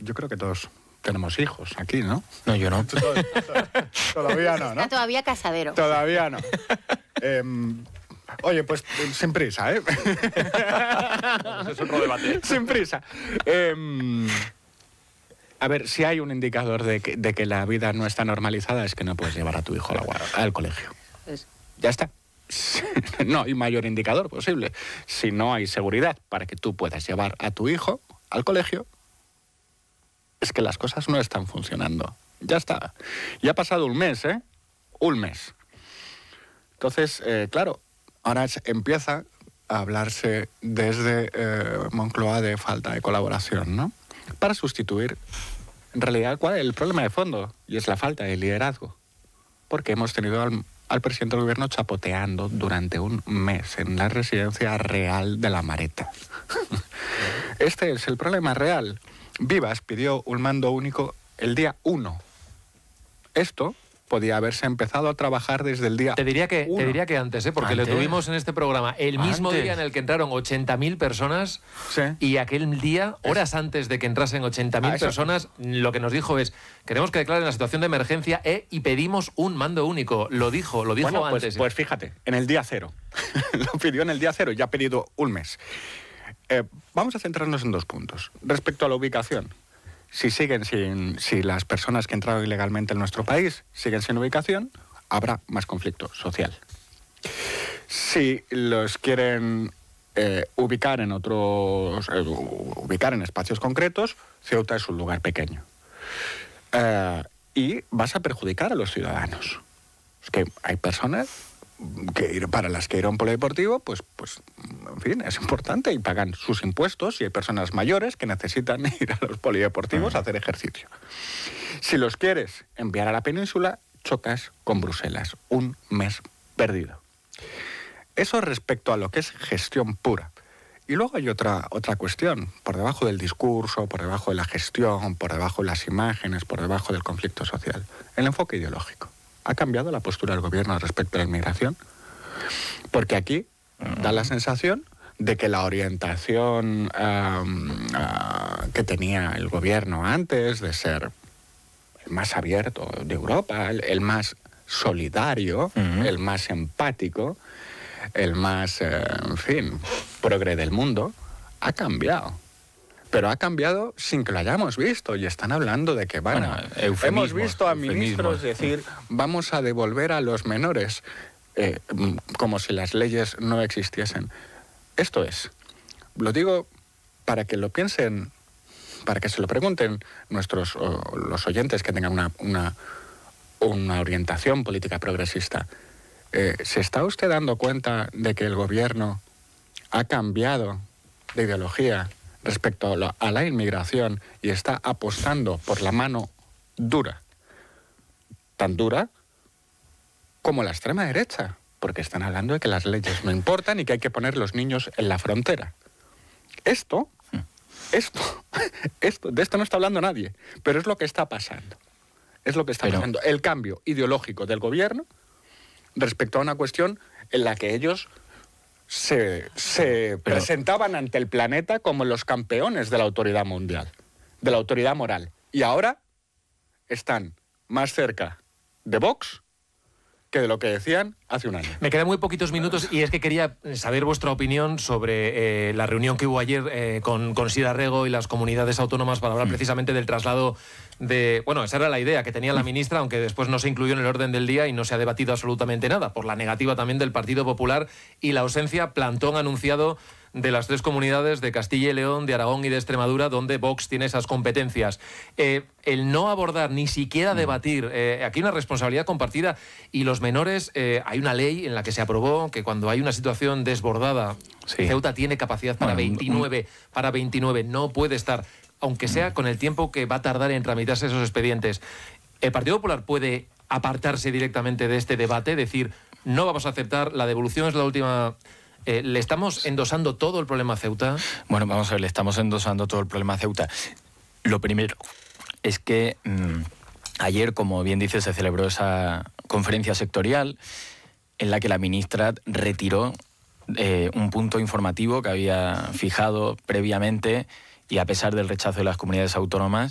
yo creo que todos tenemos hijos aquí, ¿no? No, yo no. Todavía no, ¿no? Está todavía casadero. Todavía no. Oye, pues sin prisa, ¿eh? Es otro debate. Sin prisa. A ver, si hay un indicador de que la vida no está normalizada, es que no puedes llevar a tu hijo al colegio. Ya está. No hay mayor indicador posible. Si no hay seguridad para que tú puedas llevar a tu hijo al colegio, es que las cosas no están funcionando. Ya está. Ya ha pasado un mes, ¿eh? Un mes. Entonces, claro, ahora empieza a hablarse desde Moncloa de falta de colaboración, ¿no? Para sustituir, en realidad, ¿cuál es el problema de fondo? Y es la falta de liderazgo. Porque hemos tenido al presidente del gobierno chapoteando durante un mes en la residencia real de La Mareta. Este es el problema real. Vivas pidió un mando único el día 1. Esto podía haberse empezado a trabajar desde el día 1. Te diría que antes, porque lo tuvimos en este programa el mismo día en el que entraron 80.000 personas, sí. Y aquel día, horas antes de que entrasen 80.000 personas, lo que nos dijo es: queremos que declaren la situación de emergencia y pedimos un mando único. Lo dijo bueno, antes. Pues fíjate, en el día 0. Lo pidió en el día 0, ya ha pedido un mes. Vamos a centrarnos en 2 puntos. Respecto a la ubicación. Si las personas que entraron ilegalmente en nuestro país siguen sin ubicación, habrá más conflicto social. Si los quieren ubicar en espacios concretos, Ceuta es un lugar pequeño. Y vas a perjudicar a los ciudadanos. Es que hay personas para las que ir a un polideportivo, pues, en fin, es importante y pagan sus impuestos, y hay personas mayores que necesitan ir a los polideportivos a hacer ejercicio. Si los quieres enviar a la península, chocas con Bruselas. Un mes perdido. Eso respecto a lo que es gestión pura. Y luego hay otra cuestión, por debajo del discurso, por debajo de la gestión, por debajo de las imágenes, por debajo del conflicto social. El enfoque ideológico. ¿Ha cambiado la postura del gobierno respecto a la inmigración? Porque aquí da la sensación de que la orientación que tenía el gobierno antes de ser el más abierto de Europa, el más solidario, el más empático, el más, progre del mundo, ha cambiado. Pero ha cambiado sin que lo hayamos visto, y están hablando de que hemos visto a ministros decir: vamos a devolver a los menores, como si las leyes no existiesen. Esto es, lo digo para que lo piensen, para que se lo pregunten los oyentes que tengan una orientación política progresista. ¿Se está usted dando cuenta de que el gobierno ha cambiado de ideología respecto a la inmigración y está apostando por la mano dura, tan dura como la extrema derecha? Porque están hablando de que las leyes no importan y que hay que poner los niños en la frontera. De esto no está hablando nadie, pero es lo que está pasando. Es lo que está pasando. El cambio ideológico del gobierno respecto a una cuestión en la que ellos se presentaban ante el planeta como los campeones de la autoridad mundial, de la autoridad moral. Y ahora están más cerca de Vox que de lo que decían hace un año. Me quedan muy poquitos minutos y es que quería saber vuestra opinión sobre la reunión que hubo ayer con Sira Rego y las comunidades autónomas para hablar precisamente del traslado de... Bueno, esa era la idea que tenía la ministra, aunque después no se incluyó en el orden del día y no se ha debatido absolutamente nada, por la negativa también del Partido Popular y la ausencia, plantón anunciado, de las 3 comunidades de Castilla y León, de Aragón y de Extremadura, donde Vox tiene esas competencias. El no abordar, ni siquiera debatir, aquí hay una responsabilidad compartida, y los menores, hay una ley en la que se aprobó que cuando hay una situación desbordada, Ceuta tiene capacidad para 29, no puede estar, aunque sea con el tiempo que va a tardar en tramitarse esos expedientes. ¿El Partido Popular puede apartarse directamente de este debate, decir, no vamos a aceptar, la devolución es la última... ¿Le estamos endosando todo el problema a Ceuta? Bueno, vamos a ver, le estamos endosando todo el problema a Ceuta. Lo primero es que ayer, como bien dice, se celebró esa conferencia sectorial en la que la ministra retiró un punto informativo que había fijado previamente, y a pesar del rechazo de las comunidades autónomas,